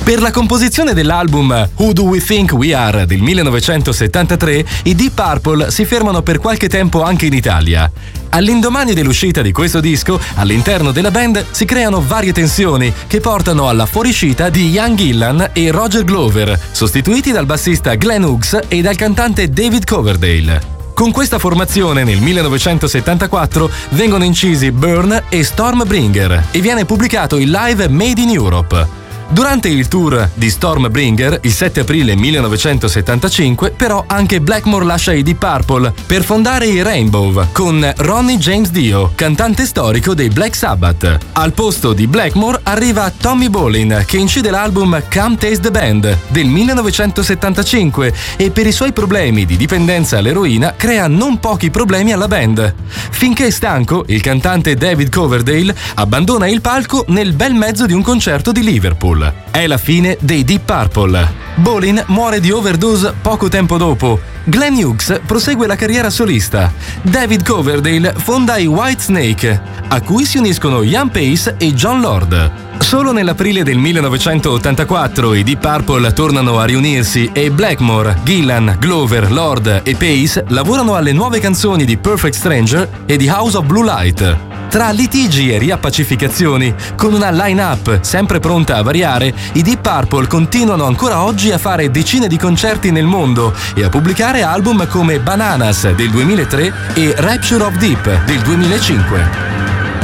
Per la composizione dell'album Who Do We Think We Are del 1973, i Deep Purple si fermano per qualche tempo anche in Italia. All'indomani dell'uscita di questo disco, all'interno della band si creano varie tensioni che portano alla fuoriuscita di Ian Gillan e Roger Glover, sostituiti dal bassista Glenn Hughes e dal cantante David Coverdale. Con questa formazione nel 1974 vengono incisi Burn e Stormbringer e viene pubblicato il live Made in Europe. Durante il tour di Stormbringer, il 7 aprile 1975, però anche Blackmore lascia i Deep Purple per fondare i Rainbow con Ronnie James Dio, cantante storico dei Black Sabbath. Al posto di Blackmore arriva Tommy Bolin, che incide l'album Come Taste the Band del 1975 e per i suoi problemi di dipendenza all'eroina crea non pochi problemi alla band. Finché stanco, il cantante David Coverdale abbandona il palco nel bel mezzo di un concerto di Liverpool. È la fine dei Deep Purple. Bolin muore di overdose poco tempo dopo. Glenn Hughes prosegue la carriera solista. David Coverdale fonda i Whitesnake, a cui si uniscono Ian Pace e Jon Lord. Solo nell'aprile del 1984 i Deep Purple tornano a riunirsi e Blackmore, Gillan, Glover, Lord e Pace lavorano alle nuove canzoni di Perfect Stranger e di House of Blue Light. Tra litigi e riappacificazioni, con una line-up sempre pronta a variare, i Deep Purple continuano ancora oggi a fare decine di concerti nel mondo e a pubblicare album come Bananas del 2003 e Rapture of Deep del 2005.